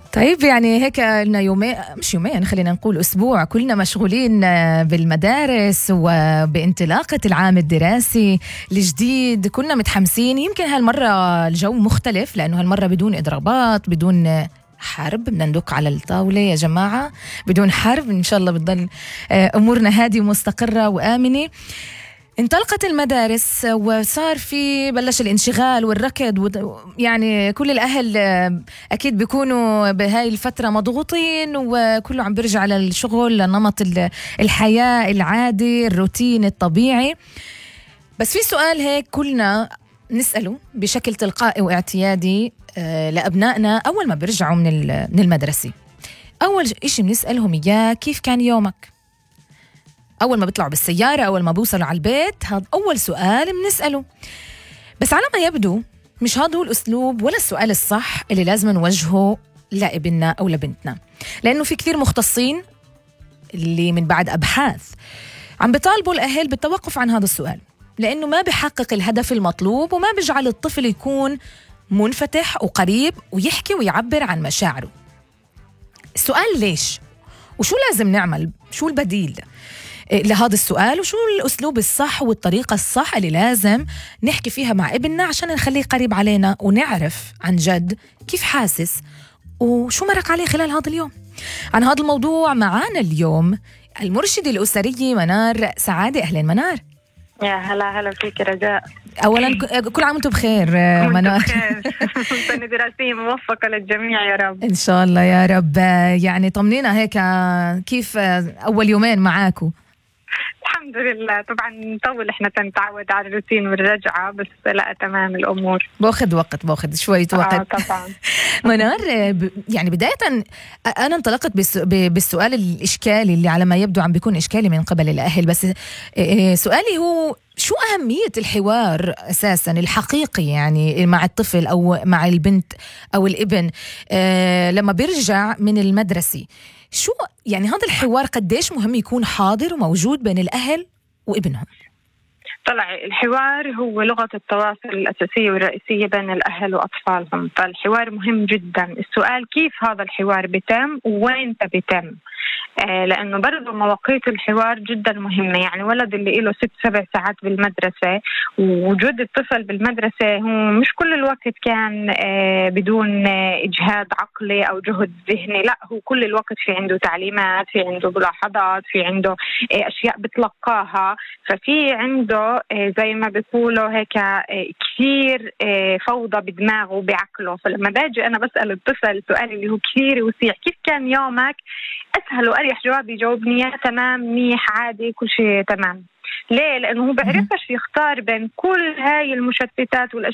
طيب يعني هيك لنا يومين، مش يومين، خلينا نقول أسبوع، كلنا مشغولين بالمدارس وبانطلاقة العام الدراسي الجديد. كلنا متحمسين. يمكن هالمرة الجو مختلف لأنه هالمرة بدون إضرابات، بدون حرب. بدنا ندق على الطاولة يا جماعة، بدون حرب. إن شاء الله بتضل أمورنا هادي ومستقرة وآمنة. انطلقت المدارس وصار في بلش الانشغال والركض، يعني كل الأهل أكيد بيكونوا بهاي الفترة مضغوطين، وكله عم بيرجع للشغل، لنمط الحياة العادي، الروتين الطبيعي. بس في سؤال هيك كلنا نسأله بشكل تلقائي واعتيادي لأبنائنا أول ما بيرجعوا من المدرسة. أول إشي بنسألهم إياه: كيف كان يومك؟ أول ما بيطلعوا بالسيارة، أول ما بيوصلوا على البيت، هذا أول سؤال بنسأله. بس على ما يبدو مش هذا هو الأسلوب ولا السؤال الصح اللي لازم نوجهه لابننا أو لبنتنا، لأنه في كثير مختصين اللي من بعد أبحاث عم بيطالبوا الأهل بالتوقف عن هذا السؤال، لأنه ما بيحقق الهدف المطلوب وما بيجعل الطفل يكون منفتح وقريب ويحكي ويعبر عن مشاعره. السؤال ليش؟ وشو لازم نعمل؟ شو البديل لهذا السؤال؟ وشو الأسلوب الصح والطريقة الصح اللي لازم نحكي فيها مع ابننا عشان نخليه قريب علينا ونعرف عن جد كيف حاسس وشو مرق عليه خلال هذا اليوم؟ عن هذا الموضوع معانا اليوم المرشدة الأسرية منار سعادة. أهلا منار. يا هلا فيك رجاء. أولا كل عام وانتم بخير منار. سنة دراسية موفقة للجميع يا رب. إن شاء الله يا رب. يعني طمنينا هيك كيف أول يومين معاكو؟ الحمد لله. طبعا نطول، احنا تنتعود على الروتين والرجعة، بس لا تمام الأمور. باخذ شوية وقت. طبعا. منار، يعني بداية أنا انطلقت بالسؤال الإشكالي اللي على ما يبدو عم بيكون إشكالي من قبل الأهل، بس سؤالي هو: شو أهمية الحوار أساساً الحقيقي يعني مع الطفل أو مع البنت أو الابن لما بيرجع من المدرسة؟ شو يعني هذا الحوار قديش مهم يكون حاضر وموجود بين الأهل وابنهم؟ طلع الحوار هو لغة التواصل الأساسية والرئيسية بين الأهل وأطفالهم، فالحوار مهم جدا. السؤال كيف هذا الحوار بيتم وين بيتم، لأنه برضو مواقيت الحوار جدا مهمة. يعني ولد اللي له 6-7 ساعات بالمدرسة، ووجود الطفل بالمدرسة هو مش كل الوقت كان بدون إجهاد عقلي أو جهد ذهني، لا، هو كل الوقت في عنده تعليمات، في عنده ملاحظات، في عنده أشياء بتلقاها، ففي عنده زي ما بيقولوا هيك كثير فوضى بدماغه بعقله. فلما باجي أنا بسأل الطفل سؤال اللي هو كثير وسيع: كيف كان يومك؟ أسهل وأريح جواب يجاوبني يا تمام، منيح، عادي، كل شيء تمام. ليه؟ لأنه هو بعرفش يختار بين كل هاي المشتتات والأشياء